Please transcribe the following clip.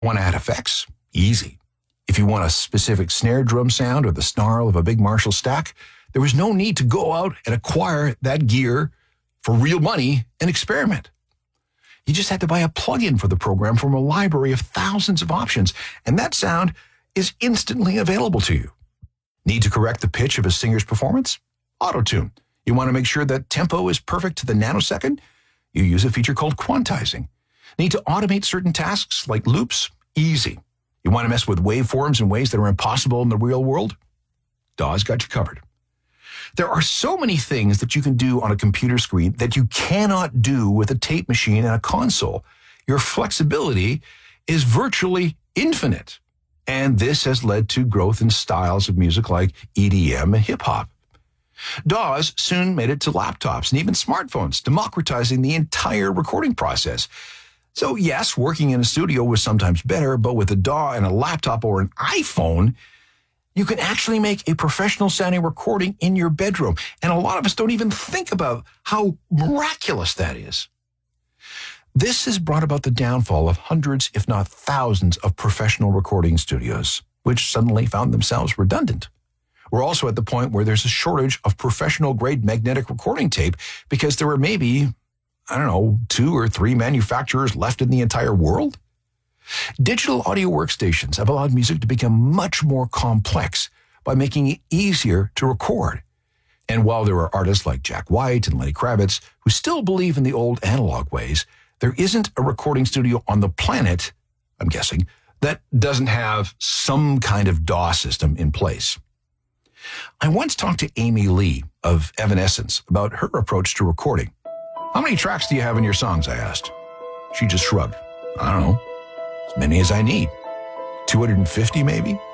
Want to add effects? Easy. If you want a specific snare drum sound or the snarl of a big Marshall stack, there was no need to go out and acquire that gear for real money and experiment. You just had to buy a plug-in for the program from a library of thousands of options, and that sound is instantly available to you. Need to correct the pitch of a singer's performance? Auto-tune. You want to make sure that tempo is perfect to the nanosecond? You use a feature called quantizing. Need to automate certain tasks like loops? Easy. You want to mess with waveforms in ways that are impossible in the real world? DAW's got you covered. There are so many things that you can do on a computer screen that you cannot do with a tape machine and a console. Your flexibility is virtually infinite. And this has led to growth in styles of music like EDM and hip-hop. DAWs soon made it to laptops and even smartphones, democratizing the entire recording process. So yes, working in a studio was sometimes better, but with a DAW and a laptop or an iPhone, you can actually make a professional sounding recording in your bedroom. And a lot of us don't even think about how miraculous that is. This has brought about the downfall of hundreds, if not thousands, of professional recording studios, which suddenly found themselves redundant. We're also at the point where there's a shortage of professional-grade magnetic recording tape because there are maybe, 2 or 3 manufacturers left in the entire world. Digital audio workstations have allowed music to become much more complex by making it easier to record. And while there are artists like Jack White and Lenny Kravitz who still believe in the old analog ways, there isn't a recording studio on the planet, I'm guessing, that doesn't have some kind of DAW system in place. I once talked to Amy Lee of Evanescence about her approach to recording. How many tracks do you have in your songs, I asked. She just shrugged. I don't know. As many as I need. 250 maybe?